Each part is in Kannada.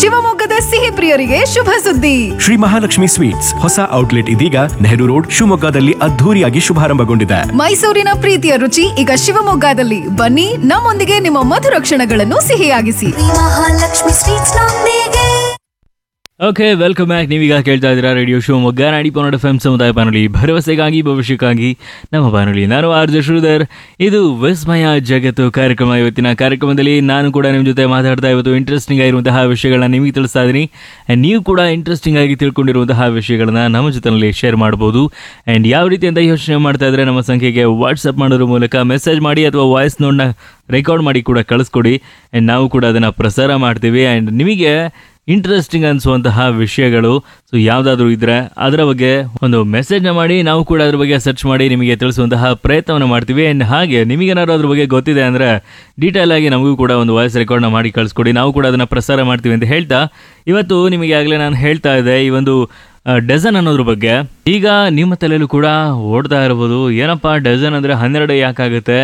ಶಿವಮೊಗ್ಗದ ಸಿಹಿ ಪ್ರಿಯರಿಗೆ ಶುಭ ಸುದ್ದಿ. ಶ್ರೀ ಮಹಾಲಕ್ಷ್ಮಿ ಸ್ವೀಟ್ಸ್ ಹೊಸ ಔಟ್ಲೆಟ್ ಇದೀಗ ನೆಹರು ರೋಡ್ ಶಿವಮೊಗ್ಗದಲ್ಲಿ ಅದ್ಧೂರಿಯಾಗಿ ಶುಭಾರಂಭಗೊಂಡಿದೆ. ಮೈಸೂರಿನ ಪ್ರೀತಿಯ ರುಚಿ ಈಗ ಶಿವಮೊಗ್ಗದಲ್ಲಿ. ಬನ್ನಿ, ನಮ್ಮೊಂದಿಗೆ ನಿಮ್ಮ ಮಧುರ ಕ್ಷಣಗಳನ್ನು ಸಿಹಿಯಾಗಿಸಿ. ಮಹಾಲಕ್ಷ್ಮಿ ಸ್ವೀಟ್ಸ್ ನೊಂದಿಗೆ. Okay, welcome back. ನೀವೀಗ ಕೇಳ್ತಾ ಇದ್ದೀರಾ ರೇಡಿಯೋ ಶಿವಮೊಗ್ಗ 90.1 FM ಸಮುದಾಯ ಬಾನುಲಿ, ಭರವಸೆಗಾಗಿ ಭವಿಷ್ಯಕ್ಕಾಗಿ ನಮ್ಮ ಬಾನುಲಿ. ನಾನು ಆರ್.ಜೆ. ಶ್ರೀಧರ್. ಇದು ವಿಸ್ಮಯ ಜಗತ್ತು ಕಾರ್ಯಕ್ರಮ. ಇವತ್ತಿನ ಕಾರ್ಯಕ್ರಮದಲ್ಲಿ ನಾನು ಕೂಡ ನಿಮ್ಮ ಜೊತೆ ಮಾತಾಡ್ತಾ ಇವತ್ತು ಇಂಟ್ರೆಸ್ಟಿಂಗ್ ಆಗಿರುವಂತಹ ವಿಷಯಗಳನ್ನ ನಿಮಗೆ ತಿಳಿಸ್ತಾ ಇದ್ದೀನಿ. ಆ್ಯಂಡ್ ನೀವು ಕೂಡ ಇಂಟ್ರೆಸ್ಟಿಂಗ್ ಆಗಿ ತಿಳ್ಕೊಂಡಿರುವಂತಹ ವಿಷಯಗಳನ್ನ ನಮ್ಮ ಜೊತೆಯಲ್ಲಿ ಶೇರ್ ಮಾಡ್ಬೋದು. ಆ್ಯಂಡ್ ಯಾವ ರೀತಿ ಅಂತ ಯೋಚನೆ ಮಾಡ್ತಾ ಇದ್ರೆ ನಮ್ಮ ಸಂಖ್ಯೆಗೆ ವಾಟ್ಸಪ್ ಮಾಡೋದ್ರ ಮೂಲಕ ಮೆಸೇಜ್ ಮಾಡಿ ಅಥವಾ ವಾಯ್ಸ್ ನೋಟ್ನ ರೆಕಾರ್ಡ್ ಮಾಡಿ ಕೂಡ ಕಳಿಸ್ಕೊಡಿ. ಆ್ಯಂಡ್ ನಾವು ಕೂಡ ಅದನ್ನು ಪ್ರಸಾರ ಮಾಡ್ತೀವಿ. ಆ್ಯಂಡ್ ನಿಮಗೆ ಇಂಟ್ರೆಸ್ಟಿಂಗ್ ಅನಿಸುವಂತಹ ವಿಷಯಗಳು ಯಾವುದಾದ್ರೂ ಇದ್ದರೆ ಅದರ ಬಗ್ಗೆ ಒಂದು ಮೆಸೇಜ್ನ ಮಾಡಿ, ನಾವು ಕೂಡ ಅದ್ರ ಬಗ್ಗೆ ಸರ್ಚ್ ಮಾಡಿ ನಿಮಗೆ ತಿಳಿಸುವಂತಹ ಪ್ರಯತ್ನವನ್ನು ಮಾಡ್ತೀವಿ. ಆ್ಯಂಡ್ ಹಾಗೆ ನಿಮಗೇನಾದ್ರು ಅದ್ರ ಬಗ್ಗೆ ಗೊತ್ತಿದೆ ಅಂದರೆ ಡೀಟೇಲ್ ಆಗಿ ನಮಗೂ ಕೂಡ ಒಂದು ವಾಯ್ಸ್ ರೆಕಾರ್ಡ್ನ ಮಾಡಿ ಕಳಿಸ್ಕೊಡಿ, ನಾವು ಕೂಡ ಅದನ್ನು ಪ್ರಸಾರ ಮಾಡ್ತೀವಿ ಅಂತ ಹೇಳ್ತಾ, ಇವತ್ತು ನಿಮಗೆ ಆಗಲೇ ನಾನು ಹೇಳ್ತಾ ಇದ್ದೆ ಈ ಒಂದು ಡಜನ್ ಅನ್ನೋದ್ರ ಬಗ್ಗೆ. ಈಗ ನಿಮ್ಮ ತಲೆಯಲ್ಲೂ ಕೂಡ ಓಡ್ತಾ ಇರ್ಬೋದು, ಏನಪ್ಪ ಡಜನ್ ಅಂದರೆ 12 ಯಾಕಾಗುತ್ತೆ,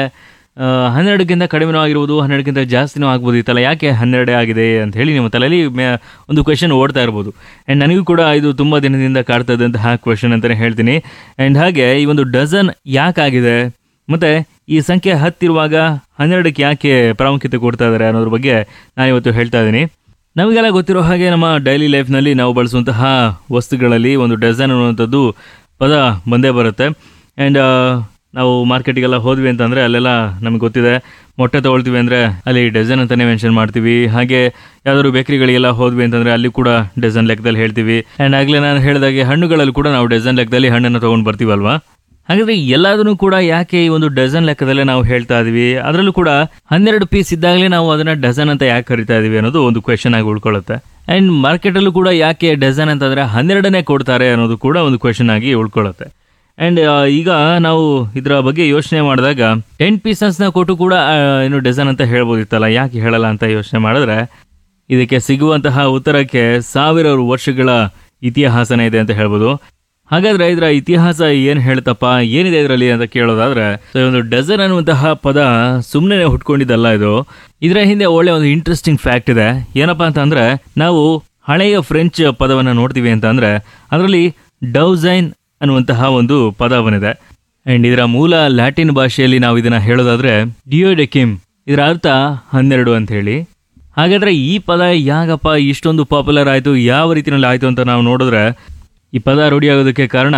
12ಕ್ಕಿಂತ ಕಡಿಮೆನೂ ಆಗಿರ್ಬೋದು, 12ಕ್ಕಿಂತ ಜಾಸ್ತಿನೂ ಆಗ್ಬೋದಿತ್ತಲ್ಲ, ಯಾಕೆ 12 ಆಗಿದೆ ಅಂತ ಹೇಳಿ ನಿಮ್ಮ ತಲೆಯಲ್ಲಿ ಒಂದು ಕ್ವೆಶನ್ ಓಡ್ತಾ ಇರ್ಬೋದು. ಆ್ಯಂಡ್ ನನಗೂ ಕೂಡ ಇದು ತುಂಬ ದಿನದಿಂದ ಕಾಡ್ತಾ ಇದ್ದಂತಹ ಕ್ವೆಶನ್ ಅಂತಲೇ ಹೇಳ್ತೀನಿ. ಆ್ಯಂಡ್ ಹಾಗೆ ಈ ಒಂದು ಡಜನ್ ಯಾಕಾಗಿದೆ ಮತ್ತು ಈ ಸಂಖ್ಯೆ 10 ಇರುವಾಗ 12ಕ್ಕೆ ಯಾಕೆ ಪ್ರಾಮುಖ್ಯತೆ ಕೊಡ್ತಾ ಇದ್ದಾರೆ ಅನ್ನೋದ್ರ ಬಗ್ಗೆ ನಾನು ಇವತ್ತು ಹೇಳ್ತಾ ಇದ್ದೀನಿ. ನಮಗೆಲ್ಲ ಗೊತ್ತಿರೋ ಹಾಗೆ ನಮ್ಮ ಡೈಲಿ ಲೈಫ್ನಲ್ಲಿ ನಾವು ಬಳಸುವಂತಹ ವಸ್ತುಗಳಲ್ಲಿ ಒಂದು ಡಜನ್ ಅನ್ನುವಂಥದ್ದು ಪದ ಬಂದೇ ಬರುತ್ತೆ. ಆ್ಯಂಡ್ ನಾವು ಮಾರ್ಕೆಟಿಗೆಲ್ಲ ಹೋದ್ವಿ ಅಂತಂದರೆ ಅಲ್ಲೆಲ್ಲ ನಮಗೆ ಗೊತ್ತಿದೆ, ಮೊಟ್ಟೆ ತೊಗೊಳ್ತೀವಿ ಅಂದರೆ ಅಲ್ಲಿ ಡಜನ್ ಅಂತಲೇ ಮೆನ್ಷನ್ ಮಾಡ್ತೀವಿ. ಹಾಗೆ ಯಾವುದಾದ್ರು ಬೇಕರಿಗಳಿಗೆಲ್ಲ ಹೋದ್ವಿ ಅಂತಂದರೆ ಅಲ್ಲಿ ಕೂಡ ಡಜನ್ ಲೆಕ್ಕದಲ್ಲಿ ಹೇಳ್ತೀವಿ. ಆ್ಯಂಡ್ ಆಗಲೇ ನಾನು ಹೇಳಿದಾಗೆ ಹಣ್ಣುಗಳಲ್ಲಿ ಕೂಡ ನಾವು ಡಜನ್ ಲೆಕ್ಕದಲ್ಲಿ ಹಣ್ಣನ್ನು ತೊಗೊಂಡು ಬರ್ತೀವಲ್ವಾ. ಹಾಗಾದರೆ ಎಲ್ಲದನ್ನು ಕೂಡ ಯಾಕೆ ಈ ಒಂದು ಡಜನ್ ಲೆಕ್ಕದಲ್ಲೇ ನಾವು ಹೇಳ್ತಾ ಇದೀವಿ, ಅದರಲ್ಲೂ ಕೂಡ 12 ಪೀಸ್ ಇದ್ದಾಗಲೇ ನಾವು ಅದನ್ನು ಡಜನ್ ಅಂತ ಯಾಕೆ ಕರಿತಾ ಇದೀವಿ ಅನ್ನೋದು ಒಂದು ಕ್ವೆಶನ್ ಆಗಿ ಉಳ್ಕೊಳ್ಳುತ್ತೆ. ಆ್ಯಂಡ್ ಮಾರ್ಕೆಟಲ್ಲೂ ಕೂಡ ಯಾಕೆ ಡಜನ್ ಅಂತಂದರೆ 12ನೇ ಕೊಡ್ತಾರೆ ಅನ್ನೋದು ಕೂಡ ಒಂದು ಕ್ವೆಶನ್ ಆಗಿ ಉಳ್ಕೊಳ್ಳುತ್ತೆ. ಆ್ಯಂಡ್ ಈಗ ನಾವು ಇದರ ಬಗ್ಗೆ ಯೋಚನೆ ಮಾಡಿದಾಗ 10 ಪೀಸಸ್ನ ಕೊಟ್ಟು ಕೂಡ ಏನು ಡಜನ್ ಅಂತ ಹೇಳ್ಬೋದಿತ್ತಲ್ಲ, ಯಾಕೆ ಹೇಳಲ್ಲ ಅಂತ ಯೋಚನೆ ಮಾಡಿದ್ರೆ ಇದಕ್ಕೆ ಸಿಗುವಂತಹ ಉತ್ತರಕ್ಕೆ 1000 ವರ್ಷಗಳ ಇತಿಹಾಸನೇ ಇದೆ ಅಂತ ಹೇಳ್ಬೋದು. ಹಾಗಾದರೆ ಇದರ ಇತಿಹಾಸ ಏನು ಹೇಳ್ತಪ್ಪ, ಏನಿದೆ ಇದರಲ್ಲಿ ಅಂತ ಕೇಳೋದಾದ್ರೆ, ಒಂದು ಡಜನ್ ಅನ್ನುವಂತಹ ಪದ ಸುಮ್ಮನೆ ಹುಟ್ಕೊಂಡಿದ್ದಲ್ಲ ಇದು. ಇದರ ಹಿಂದೆ ಒಳ್ಳೆ ಒಂದು ಇಂಟ್ರೆಸ್ಟಿಂಗ್ ಫ್ಯಾಕ್ಟ್ ಇದೆ. ಏನಪ್ಪಾ ಅಂತಂದರೆ, ನಾವು ಹಳೆಯ ಫ್ರೆಂಚ್ ಪದವನ್ನು ನೋಡ್ತೀವಿ ಅಂತ ಅಂದರೆ ಅದರಲ್ಲಿ ಡೌಸೈನ್ ಅನ್ನುವಂತಹ ಒಂದು ಪದ ಬಂದಿದೆ. ಆ್ಯಂಡ್ ಇದರ ಮೂಲ ಲ್ಯಾಟಿನ್ ಭಾಷೆಯಲ್ಲಿ ನಾವು ಇದನ್ನು ಹೇಳೋದಾದರೆ ಡಿಯೋಡೆಕಿಮ್, ಇದರ ಅರ್ಥ 12 ಅಂತ ಹೇಳಿ. ಹಾಗಾದರೆ ಈ ಪದ ಯಾಕಪ್ಪ ಇಷ್ಟೊಂದು ಪಾಪ್ಯುಲರ್ ಆಯಿತು, ಯಾವ ರೀತಿಯಲ್ಲಿ ಆಯಿತು ಅಂತ ನಾವು ನೋಡಿದ್ರೆ, ಈ ಪದ ರೂಢಿಯಾಗೋದಕ್ಕೆ ಕಾರಣ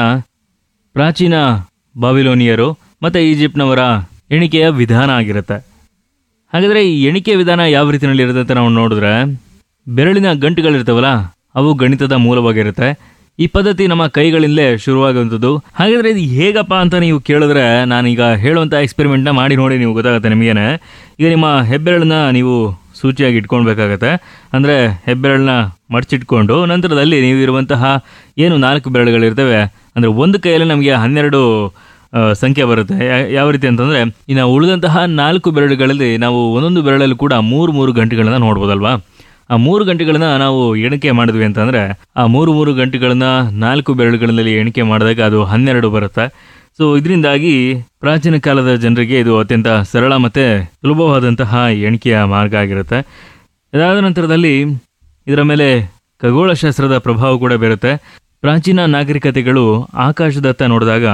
ಪ್ರಾಚೀನ ಬಾಬಿಲೋನಿಯರು ಮತ್ತು ಈಜಿಪ್ಟ್ನವರ ಎಣಿಕೆಯ ವಿಧಾನ ಆಗಿರುತ್ತೆ. ಹಾಗಾದರೆ ಈ ಎಣಿಕೆ ವಿಧಾನ ಯಾವ ರೀತಿಯಲ್ಲಿ ಇರುತ್ತೆ ಅಂತ ನಾವು ನೋಡಿದ್ರೆ, ಬೆರಳಿನ ಗಂಟುಗಳಿರ್ತಾವಲ್ಲ ಅವು ಗಣಿತದ ಮೂಲವಾಗಿರುತ್ತೆ. ಈ ಪದ್ಧತಿ ನಮ್ಮ ಕೈಗಳಿಂದಲೇ ಶುರುವಾಗುವಂಥದ್ದು. ಹಾಗಾದರೆ ಇದು ಹೇಗಪ್ಪ ಅಂತ ನೀವು ಕೇಳಿದ್ರೆ, ನಾನೀಗ ಹೇಳುವಂಥ ಎಕ್ಸ್ಪೆರಿಮೆಂಟ್ನ ಮಾಡಿ ನೋಡಿ, ನೀವು ಗೊತ್ತಾಗುತ್ತೆ ನಿಮಗೇನೆ. ಈಗ ನಿಮ್ಮ ಹೆಬ್ಬೆರಳನ್ನ ನೀವು ಸೂಚಿಯಾಗಿ ಇಟ್ಕೊಳ್ಬೇಕಾಗತ್ತೆ. ಅಂದರೆ ಹೆಬ್ಬೆರಳನ್ನ ಮಡಚಿಟ್ಕೊಂಡು ನಂತರದಲ್ಲಿ ನೀವು ಇರುವಂತಹ ಏನು 4 ಬೆರಳುಗಳಿರ್ತವೆ, ಅಂದರೆ ಒಂದು ಕೈಯಲ್ಲಿ ನಮಗೆ 12 ಸಂಖ್ಯೆ ಬರುತ್ತೆ. ಯಾವ ರೀತಿ ಅಂತಂದರೆ, ಇನ್ನು ಉಳಿದಂತಹ 4 ಬೆರಳುಗಳಲ್ಲಿ ನಾವು ಒಂದೊಂದು ಬೆರಳಲ್ಲಿ ಕೂಡ 3 ಗಂಟೆಗಳನ್ನ ನೋಡ್ಬೋದಲ್ವಾ. ಆ 3 ಗಂಟೆಗಳನ್ನ ನಾವು ಎಣಿಕೆ ಮಾಡಿದ್ವಿ ಅಂತಂದರೆ, ಆ 3 ಗಂಟೆಗಳನ್ನ 4 ಬೆರಳುಗಳಲ್ಲಿ ಎಣಿಕೆ ಮಾಡಿದಾಗ ಅದು 12 ಬರುತ್ತೆ. ಸೊ ಇದರಿಂದಾಗಿ ಪ್ರಾಚೀನ ಕಾಲದ ಜನರಿಗೆ ಇದು ಅತ್ಯಂತ ಸರಳ ಮತ್ತು ಸುಲಭವಾದಂತಹ ಎಣಿಕೆಯ ಮಾರ್ಗ ಆಗಿರುತ್ತೆ. ಇದಾದ ನಂತರದಲ್ಲಿ ಇದರ ಮೇಲೆ ಖಗೋಳಶಾಸ್ತ್ರದ ಪ್ರಭಾವ ಕೂಡ ಬೀರುತ್ತೆ. ಪ್ರಾಚೀನ ನಾಗರಿಕತೆಗಳು ಆಕಾಶದತ್ತ ನೋಡಿದಾಗ